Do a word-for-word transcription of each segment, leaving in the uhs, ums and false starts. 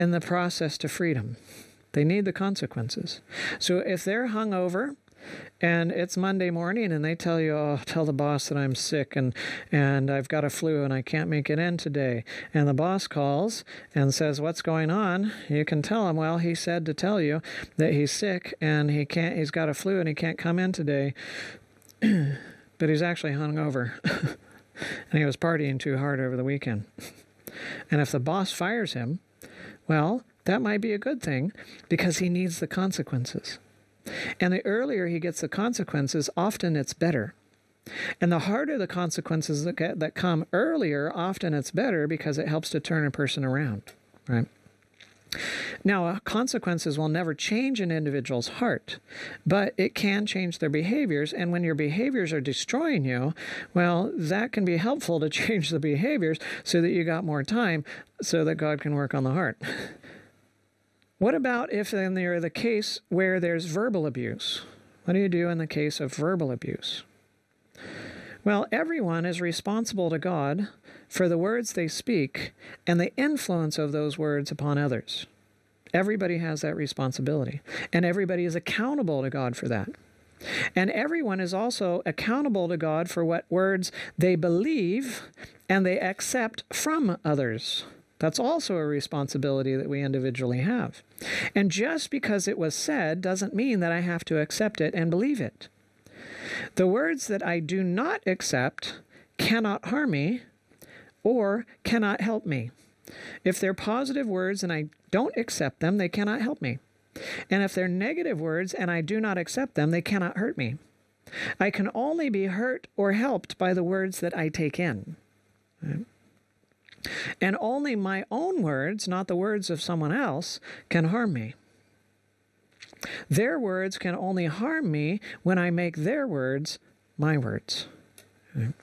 in the process to freedom. They need the consequences. So if they're hungover and it's Monday morning and they tell you, oh, tell the boss that I'm sick and, and I've got a flu and I can't make it in today. And the boss calls and says, what's going on? You can tell him, well, he said to tell you that he's sick and he can't, he's got a flu and he can't come in today. But he's actually hungover. And he was partying too hard over the weekend. And if the boss fires him, well, that might be a good thing because he needs the consequences. And the earlier he gets the consequences, often it's better. And the harder the consequences that, get, that come earlier, often it's better because it helps to turn a person around, right? Now, uh, consequences will never change an individual's heart, but it can change their behaviors. And when your behaviors are destroying you, well, that can be helpful to change the behaviors so that you got more time so that God can work on the heart. What about if then they're the case where there's verbal abuse? What do you do in the case of verbal abuse? Well, everyone is responsible to God for the words they speak and the influence of those words upon others. Everybody has that responsibility, and everybody is accountable to God for that. And everyone is also accountable to God for what words they believe and they accept from others. That's also a responsibility that we individually have. And just because it was said doesn't mean that I have to accept it and believe it. The words that I do not accept cannot harm me or cannot help me. If they're positive words and I don't accept them, they cannot help me. And if they're negative words and I do not accept them, they cannot hurt me. I can only be hurt or helped by the words that I take in. Right? And only my own words, not the words of someone else, can harm me. Their words can only harm me when I make their words my words. Okay.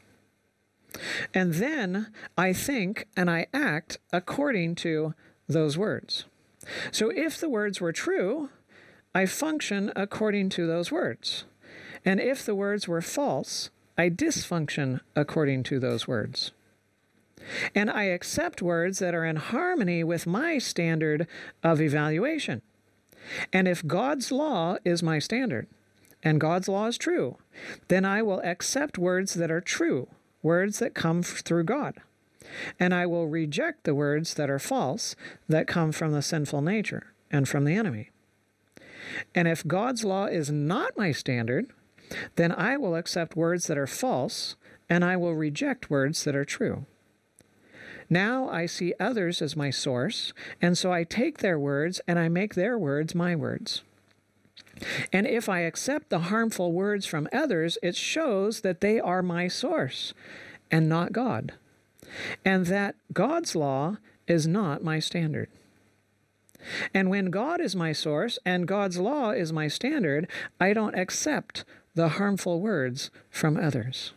And then I think and I act according to those words. So if the words were true, I function according to those words. And if the words were false, I dysfunction according to those words. And I accept words that are in harmony with my standard of evaluation. And if God's law is my standard, and God's law is true, then I will accept words that are true, words that come through God. And I will reject the words that are false, that come from the sinful nature and from the enemy. And if God's law is not my standard, then I will accept words that are false, and I will reject words that are true. Now I see others as my source, and so I take their words and I make their words my words. And if I accept the harmful words from others, it shows that they are my source and not God, and that God's law is not my standard. And when God is my source and God's law is my standard, I don't accept the harmful words from others.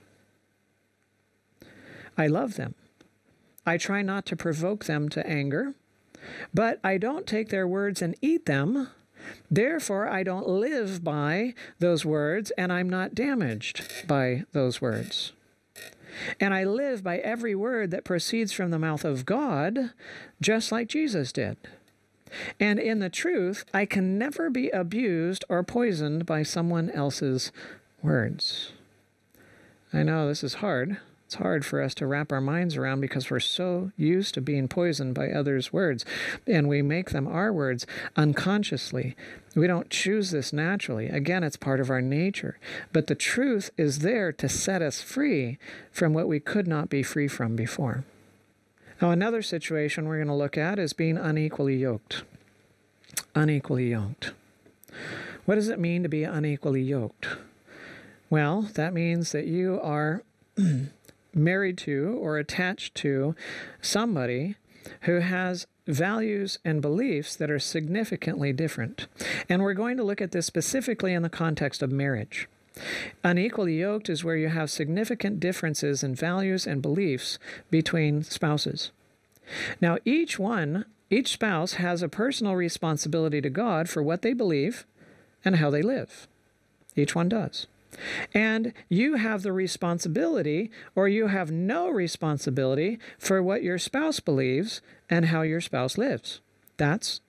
I love them. I try not to provoke them to anger, but I don't take their words and eat them. Therefore, I don't live by those words, and I'm not damaged by those words. And I live by every word that proceeds from the mouth of God, just like Jesus did. And in the truth, I can never be abused or poisoned by someone else's words. I know this is hard. It's hard for us to wrap our minds around because we're so used to being poisoned by others' words, and we make them our words unconsciously. We don't choose this naturally. Again, it's part of our nature. But the truth is there to set us free from what we could not be free from before. Now, another situation we're going to look at is being unequally yoked. Unequally yoked. What does it mean to be unequally yoked? Well, that means that you are married to or attached to somebody who has values and beliefs that are significantly different. And we're going to look at this specifically in the context of marriage. Unequally yoked is where you have significant differences in values and beliefs between spouses. Now, each one, each spouse has a personal responsibility to God for what they believe and how they live. Each one does. And you have the responsibility, or you have no responsibility, for what your spouse believes and how your spouse lives. That's